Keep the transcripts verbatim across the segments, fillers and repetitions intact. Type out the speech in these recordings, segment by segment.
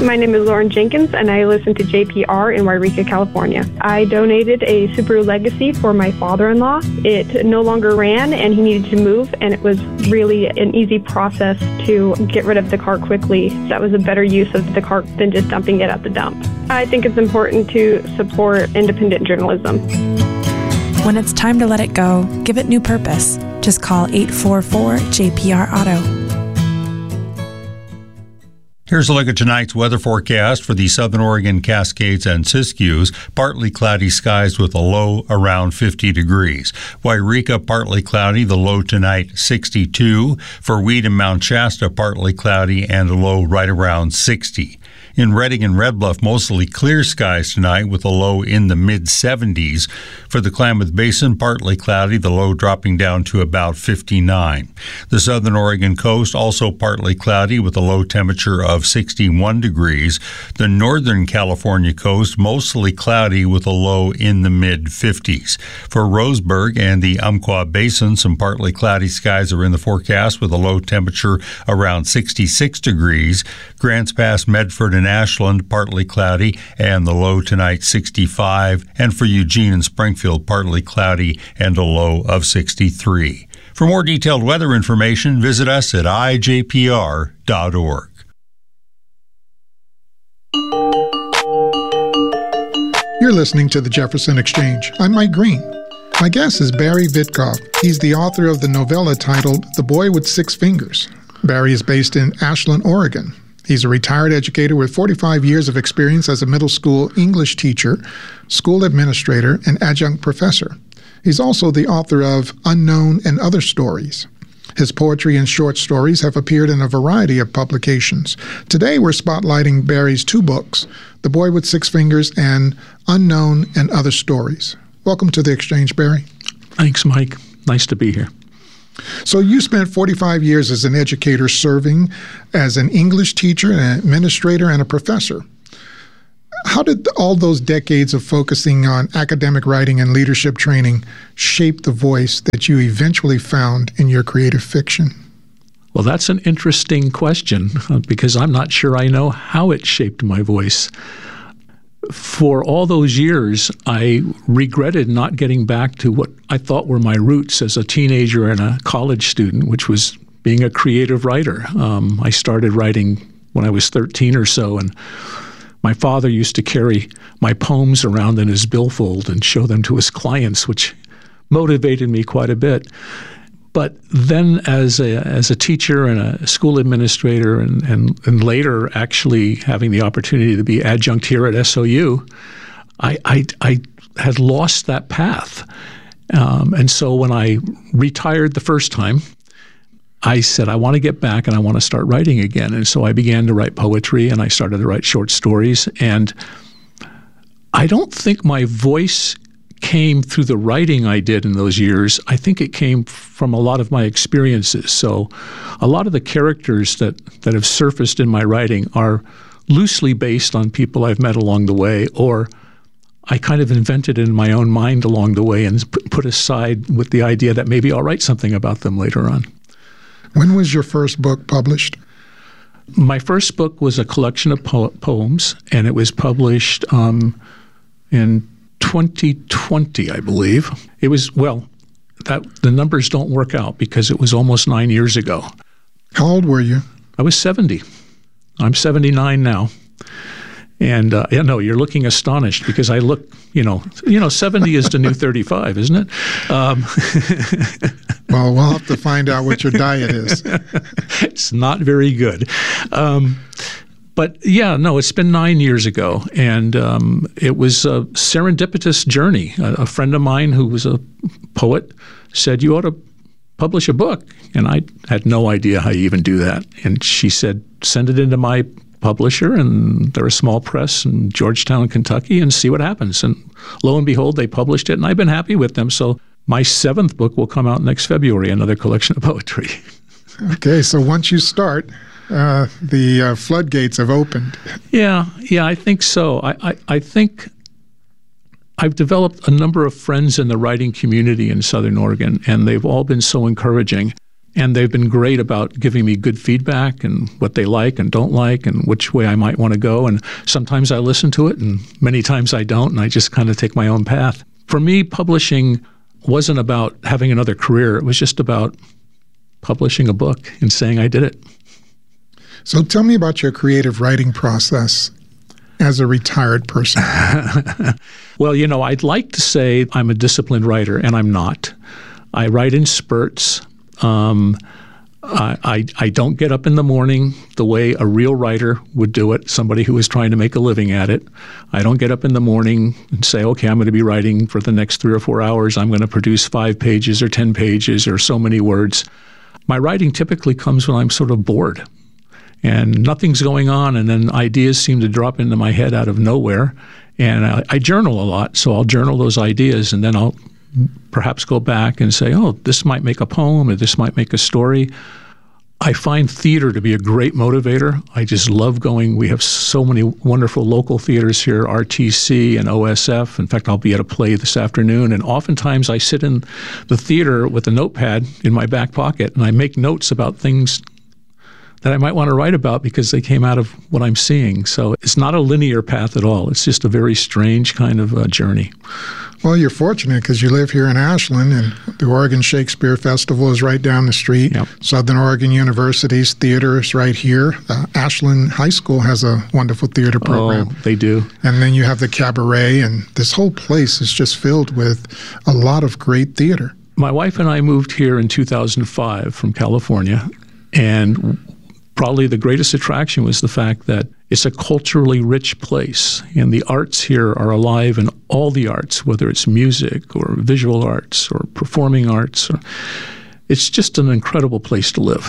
My name is Lauren Jenkins, and I listen to J P R in Wairika, California. I donated a Subaru Legacy for my father-in-law. It no longer ran, and he needed to move, and it was really an easy process to get rid of the car quickly. That was a better use of the car than just dumping it at the dump. I think it's important to support independent journalism. When it's time to let it go, give it new purpose. Just call eight four four J P R Auto. Here's a look at tonight's weather forecast for the Southern Oregon Cascades and Siskiyous. Partly cloudy skies with a low around fifty degrees. Wairika, partly cloudy, the low tonight sixty-two. For Weed and Mount Shasta, partly cloudy and a low right around sixty. In Redding and Red Bluff, mostly clear skies tonight with a low in the mid-seventies. For the Klamath Basin, partly cloudy, the low dropping down to about fifty-nine. The Southern Oregon coast, also partly cloudy with a low temperature of sixty-one degrees. The Northern California coast, mostly cloudy with a low in the mid-fifties. For Roseburg and the Umpqua Basin, some partly cloudy skies are in the forecast with a low temperature around sixty-six degrees. Grants Pass, Medford, and Ashland, partly cloudy, and the low tonight sixty-five. And for Eugene and Springfield, partly cloudy and a low of sixty-three. For more detailed weather information, visit us at I J P R dot org. You're listening to the Jefferson Exchange. I'm Mike Green. My guest is Barry Vitkoff. He's the author of the novella titled The Boy with Six Fingers. Barry is based in Ashland, Oregon. He's a retired educator with forty-five years of experience as a middle school English teacher, school administrator, and adjunct professor. He's also the author of Unknown and Other Stories. His poetry and short stories have appeared in a variety of publications. Today we're spotlighting Barry's two books, The Boy with Six Fingers and Unknown and Other Stories. Welcome to the Exchange, Barry. Thanks, Mike. Nice to be here. So you spent forty-five years as an educator serving as an English teacher, an administrator, and a professor. How did all those decades of focusing on academic writing and leadership training shape the voice that you eventually found in your creative fiction? Well, that's an interesting question because I'm not sure I know how it shaped my voice. For all those years, I regretted not getting back to what I thought were my roots as a teenager and a college student, which was being a creative writer. Um, I started writing when I was thirteen or so, and my father used to carry my poems around in his billfold and show them to his clients, which motivated me quite a bit. But then as a as a teacher and a school administrator and, and, and later actually having the opportunity to be adjunct here at S O U, I, I, I had lost that path. Um, and so when I retired the first time, I said, I want to get back and I want to start writing again. And so I began to write poetry and I started to write short stories. And I don't think my voice came through the writing I did in those years. I think it came from a lot of my experiences. So a lot of the characters that, that have surfaced in my writing are loosely based on people I've met along the way, or I kind of invented in my own mind along the way and put aside with the idea that maybe I'll write something about them later on. When was your first book published? My first book was a collection of po- poems, and it was published um, in twenty twenty, I believe. It was, well, that the numbers don't work out because it was almost nine years ago. How old were you? I was seventy. I'm seventy-nine now. And, uh, yeah, no, you're looking astonished because I look, you know, you know, seventy is the new thirty-five, isn't it? Um, well, we'll have to find out what your diet is. It's not very good. Um, but, yeah, no, it's been nine years ago, and um, it was a serendipitous journey. A, a friend of mine who was a poet said, you ought to publish a book. And I had no idea how you even do that. And she said, send it into my publisher, and they're a small press in Georgetown, Kentucky, and see what happens. And lo and behold, they published it, and I've been happy with them. So my seventh book will come out next February, another collection of poetry. Okay, so once you start, uh, the uh, floodgates have opened. Yeah, yeah, I think so. I, I, I think I've developed a number of friends in the writing community in Southern Oregon, and they've all been so encouraging. And they've been great about giving me good feedback and what they like and don't like and which way I might want to go. And sometimes I listen to it and many times I don't, and I just kind of take my own path. For me, publishing wasn't about having another career. It was just about publishing a book and saying I did it. So tell me about your creative writing process as a retired person. Well, you know, I'd like to say I'm a disciplined writer, and I'm not. I write in spurts. Um, I, I, I don't get up in the morning the way a real writer would do it, somebody who is trying to make a living at it. I don't get up in the morning and say, okay, I'm going to be writing for the next three or four hours. I'm going to produce five pages or ten pages or so many words. My writing typically comes when I'm sort of bored and nothing's going on, and then ideas seem to drop into my head out of nowhere. And I, I journal a lot, so I'll journal those ideas, and then I'll perhaps go back and say, oh, this might make a poem or this might make a story. I find theater to be a great motivator. I just love going. We have so many wonderful local theaters here, R T C and O S F. In fact, I'll be at a play this afternoon, and oftentimes I sit in the theater with a notepad in my back pocket, and I make notes about things that I might want to write about because they came out of what I'm seeing. So it's not a linear path at all. It's just a very strange kind of uh, journey. Well, you're fortunate because you live here in Ashland, and the Oregon Shakespeare Festival is right down the street. Yep. Southern Oregon University's theater is right here. Uh, Ashland High School has a wonderful theater program. Oh, they do. And then you have the cabaret, and this whole place is just filled with a lot of great theater. My wife and I moved here in two thousand five from California, and probably the greatest attraction was the fact that it's a culturally rich place, and the arts here are alive in all the arts, whether it's music or visual arts or performing arts. Or, it's just an incredible place to live.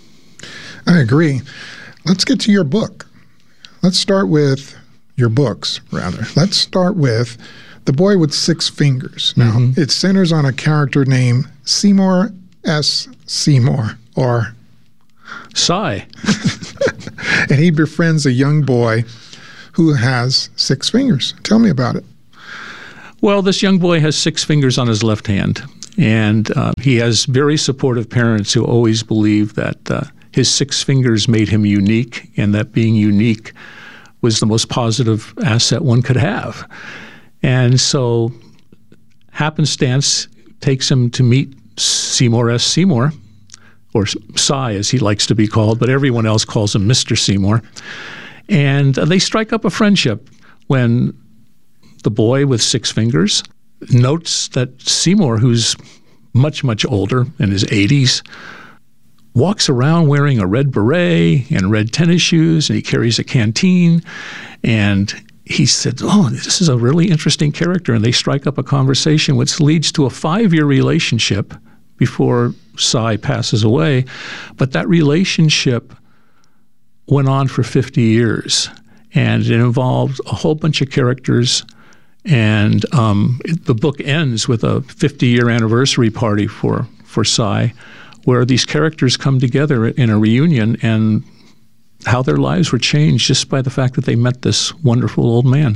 I agree. Let's get to your book. Let's start with your books, rather. Let's start with The Boy with Six Fingers. Now, mm-hmm. it centers on a character named Seymour S. Seymour, or Cy. And he befriends a young boy who has six fingers. Tell me about it. Well, this young boy has six fingers on his left hand, and uh, he has very supportive parents who always believe that uh, his six fingers made him unique, and that being unique was the most positive asset one could have. And so happenstance takes him to meet Seymour S. Seymour, or Cy as he likes to be called, but everyone else calls him Mister Seymour. And uh, they strike up a friendship when the boy with six fingers notes that Seymour, who's much, much older, in his eighties, walks around wearing a red beret and red tennis shoes, and he carries a canteen. And he said, oh, this is a really interesting character. And they strike up a conversation which leads to a five-year relationship before Cy passes away. But that relationship went on for fifty years, and it involved a whole bunch of characters. And um, it, the book ends with a fifty-year anniversary party for, for Cy, where these characters come together in a reunion, and how their lives were changed just by the fact that they met this wonderful old man.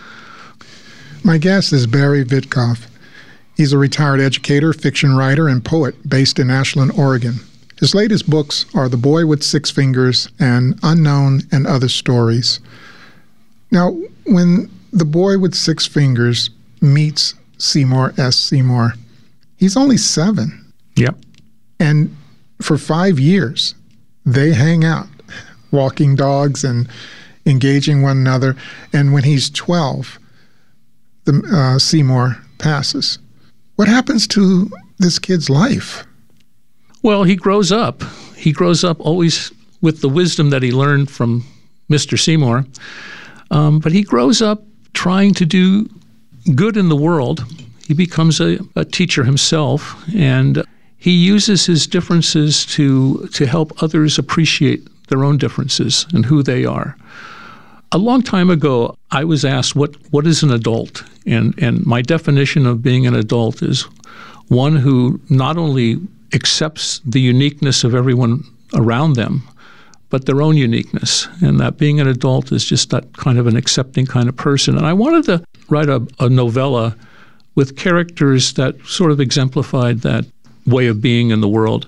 My guest is Barry Vitkoff. He's a retired educator, fiction writer, and poet based in Ashland, Oregon. His latest books are The Boy with Six Fingers and Unknown and Other Stories. Now, when The Boy with Six Fingers meets Seymour S. Seymour, he's only seven. Yep. And for five years, they hang out, walking dogs and engaging one another. And when he's twelve, the uh, Seymour passes. What happens to this kid's life? Well, he grows up. He grows up always with the wisdom that he learned from Mister Seymour. Um, but he grows up trying to do good in the world. He becomes a, a teacher himself, and he uses his differences to to help others appreciate their own differences and who they are. A long time ago, I was asked, what what is an adult? And and my definition of being an adult is one who not only accepts the uniqueness of everyone around them, but their own uniqueness. And that being an adult is just that kind of an accepting kind of person. And I wanted to write a, a novella with characters that sort of exemplified that way of being in the world.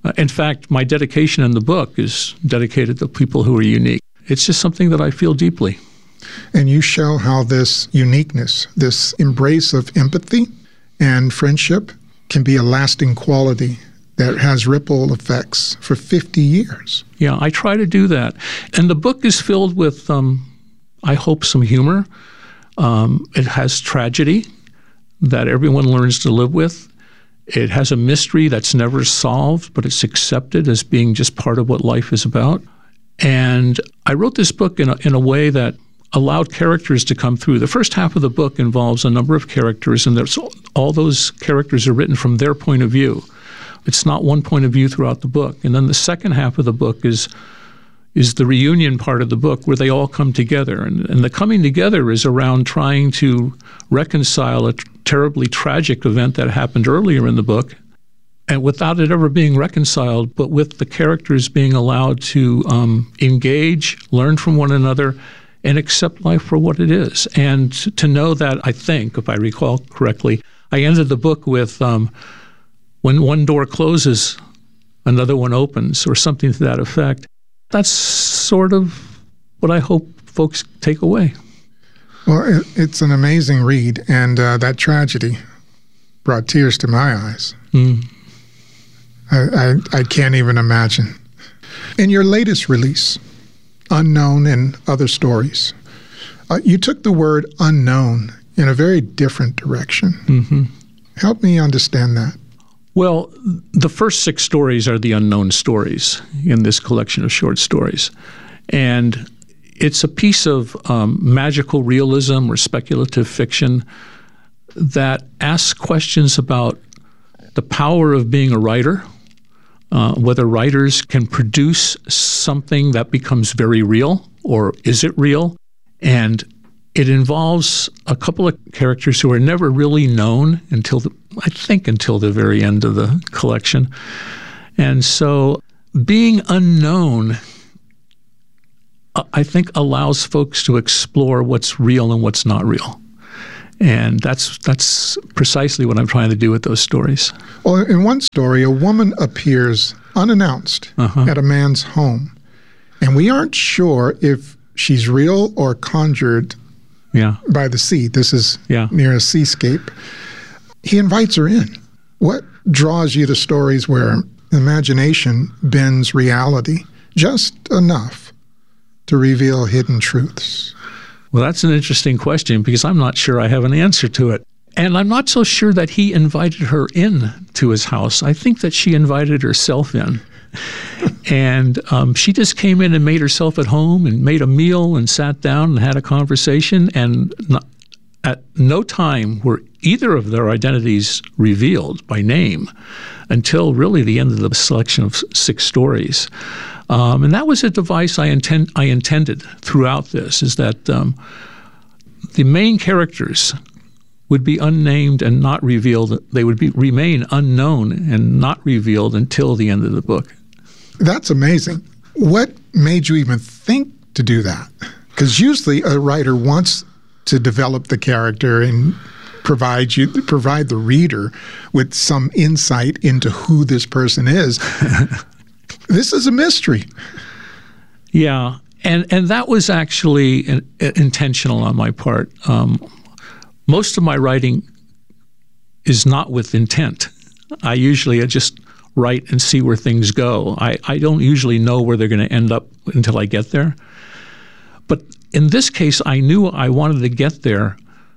Uh, in fact, my dedication in the book is dedicated to people who are unique. It's just something that I feel deeply. And you show how this uniqueness, this embrace of empathy and friendship can be a lasting quality that has ripple effects for fifty years. Yeah, I try to do that. And the book is filled with, um, I hope, some humor. Um, it has tragedy that everyone learns to live with. It has a mystery that's never solved, but it's accepted as being just part of what life is about. And I wrote this book in a, in a way that allowed characters to come through. The first half of the book involves a number of characters, and there's, all those characters are written from their point of view. It's not one point of view throughout the book. And then the second half of the book is is the reunion part of the book where they all come together. And, and the coming together is around trying to reconcile a t- terribly tragic event that happened earlier in the book, and without it ever being reconciled, but with the characters being allowed to um, engage, learn from one another, and accept life for what it is. And to know that, I think, if I recall correctly, I ended the book with, um, when one door closes, another one opens, or something to that effect. That's sort of what I hope folks take away. Well, it, it's an amazing read, and uh, that tragedy brought tears to my eyes. Mm. I, I, I can't even imagine. In your latest release, Unknown and Other Stories, uh, you took the word unknown in a very different direction. Mm-hmm. Help me understand that. Well, the first six stories are the unknown stories in this collection of short stories. And it's a piece of um, magical realism or speculative fiction that asks questions about the power of being a writer, uh, whether writers can produce something that becomes very real, or is it real? And it involves a couple of characters who are never really known until, the, I think, until the very end of the collection. And so being unknown, I think, allows folks to explore what's real and what's not real. And that's that's precisely what I'm trying to do with those stories. Well, in one story, a woman appears unannounced uh-huh. at a man's home. And we aren't sure if she's real or conjured Yeah. by the sea. This is yeah. near a seascape. He invites her in. What draws you to stories where imagination bends reality just enough to reveal hidden truths? Well, that's an interesting question because I'm not sure I have an answer to it. And I'm not so sure that he invited her in to his house. I think that she invited herself in. And um, she just came in and made herself at home and made a meal and sat down and had a conversation. And not, at no time were either of their identities revealed by name until really the end of the selection of six stories. Um, and that was a device I, intend, I intended throughout this, is that um, the main characters would be unnamed and not revealed. They would be remain unknown and not revealed until the end of the book. That's amazing. What made you even think to do that? Because usually a writer wants to develop the character and provide you provide the reader with some insight into who this person is. This is a mystery. Yeah, and and that was actually an, intentional on my part. Um, most of my writing is not with intent. I usually just write and see where things go. I, I don't usually know where they're going to end up until I get there. But in this case, I knew I wanted to get there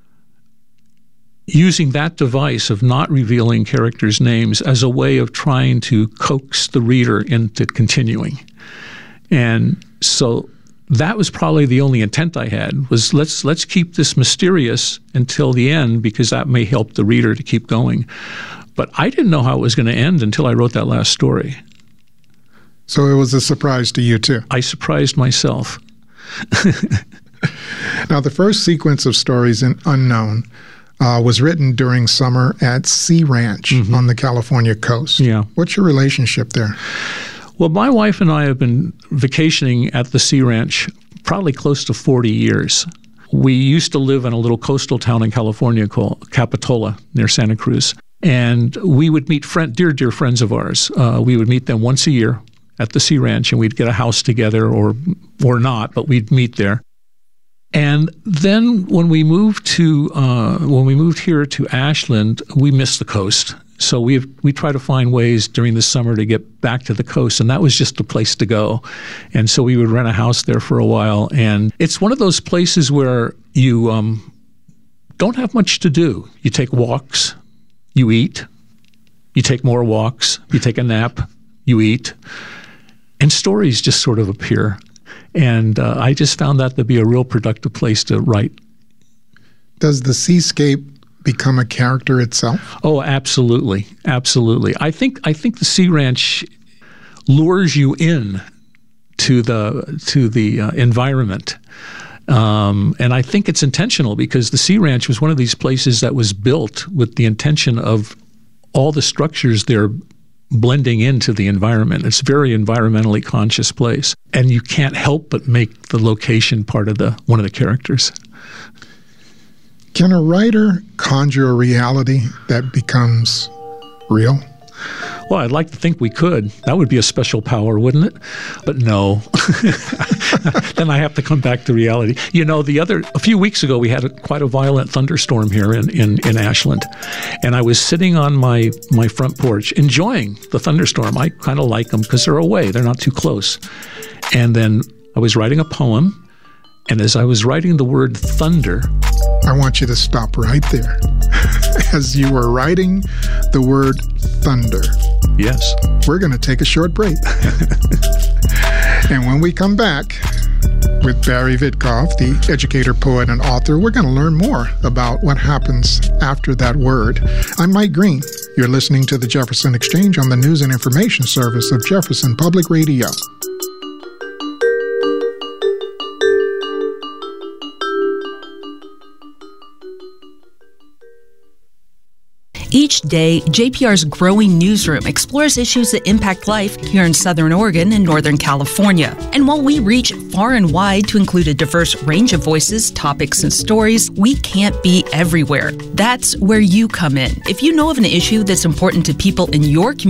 using that device of not revealing characters' names as a way of trying to coax the reader into continuing. And so that was probably the only intent I had, was let's let's keep this mysterious until the end because that may help the reader to keep going. But I didn't know how it was going to end until I wrote that last story. So it was a surprise to you, too. I surprised myself. Now, the first sequence of stories in Unknown uh, was written during summer at Sea Ranch mm-hmm. on the California coast. Yeah. What's your relationship there? Well, my wife and I have been vacationing at the Sea Ranch probably close to forty years. We used to live in a little coastal town in California called Capitola near Santa Cruz. And we would meet friend, dear, dear friends of ours. Uh, we would meet them once a year at the Sea Ranch, and we'd get a house together, or or not, but we'd meet there. And then when we moved to uh, when we moved here to Ashland, we missed the coast. So we we try to find ways during the summer to get back to the coast, and that was just the place to go. And so we would rent a house there for a while, and it's one of those places where you um, don't have much to do. You take walks, you eat, you take more walks, you take a nap, you eat, and stories just sort of appear. And uh, I just found that to be a real productive place to write. Does the seascape become a character itself? Oh, absolutely, absolutely. I think I think the Sea Ranch lures you in to the to the uh, environment, um, and I think it's intentional, because the Sea Ranch was one of these places that was built with the intention of all the structures there blending into the environment. It's a very environmentally conscious place, and you can't help but make the location part of the one of the characters. Can a writer conjure a reality that becomes real? Well, I'd like to think we could. That would be a special power, wouldn't it? But no. Then I have to come back to reality. You know, the other a few weeks ago, we had a, quite a violent thunderstorm here in, in, in Ashland. And I was sitting on my, my front porch enjoying the thunderstorm. I kind of like them because they're away. They're not too close. And then I was writing a poem. And as I was writing the word thunder, I want you to stop right there. As you were writing the word thunder. Yes. We're going to take a short break. And when we come back with Barry Vitkoff, the educator, poet, and author, we're going to learn more about what happens after that word. I'm Mike Green. You're listening to the Jefferson Exchange on the News and Information Service of Jefferson Public Radio. Each day, J P R's growing newsroom explores issues that impact life here in Southern Oregon and Northern California. And while we reach far and wide to include a diverse range of voices, topics, and stories, we can't be everywhere. That's where you come in. If you know of an issue that's important to people in your community,